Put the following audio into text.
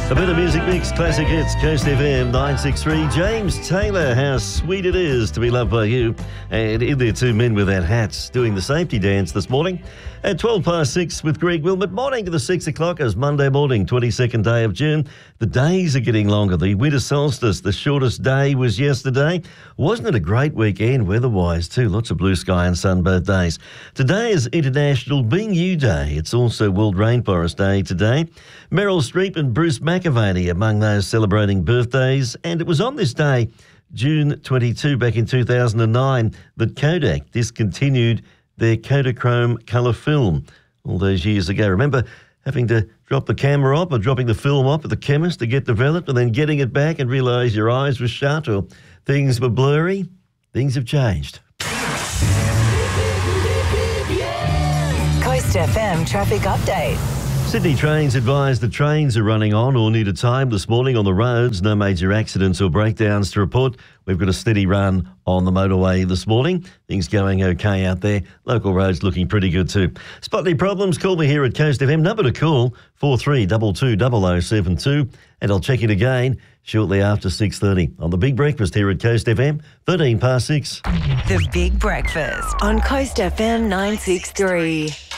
A bit of music mix, classic hits, Coast FM 963. James Taylor, how sweet it is to be loved by you. And in there, two men without hats doing the safety dance this morning at 6:12 with Greg Wilmot. Morning to the 6 o'clockers, Monday morning, 22nd day of June. The days are getting longer. The winter solstice, the shortest day was yesterday. Wasn't it a great weekend weather-wise too? Lots of blue sky and sunbird days. Today is International Being You Day. It's also World Rainforest Day today. Meryl Streep and Bruce McAvaney among those celebrating birthdays. And it was on this day, June 22, back in 2009, that Kodak discontinued their Kodachrome colour film all those years ago. Remember having to drop the camera off or dropping the film off at the chemist to get developed and then getting it back and realise your eyes were shut or things were blurry? Things have changed. Coast FM traffic update. Sydney Trains advise the trains are running on or near to time this morning on the roads. No major accidents or breakdowns to report. We've got a steady run on the motorway this morning. Things going okay out there. Local roads looking pretty good too. Spot any problems? Call me here at Coast FM. Number to call, 4322 0072. And I'll check it again shortly after 6:30 on The Big Breakfast here at Coast FM, 6:13. The Big Breakfast on Coast FM 963.